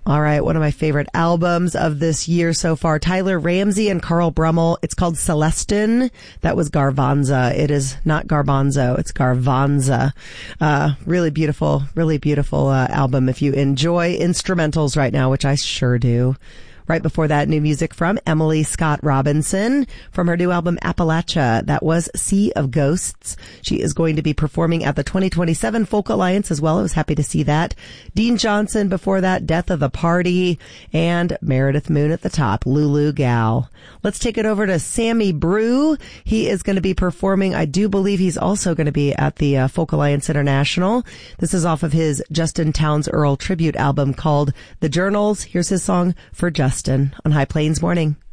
All right, one of my favorite albums of this year so far, Tyler Ramsey and Carl Brummel. It's called Celestin. That was Garvanza. It is not Garbanzo, it's Garvanza. Really beautiful album if you enjoy instrumentals right now, which I sure do. Right before that, new music from Emily Scott Robinson from her new album Appalachia. That was Sea of Ghosts. She is going to be performing at the 2027 Folk Alliance as well. I was happy to see that. Dean Johnson before that, Death of the Party, and Meredith Moon at the top, Lulu Gal. Let's take it over to Sammy Brew. He is going to be performing. I do believe he's also going to be at the Folk Alliance International. This is off of his Justin Townes Earl tribute album called The Journals. Here's his song For Justin on High Plains Morning.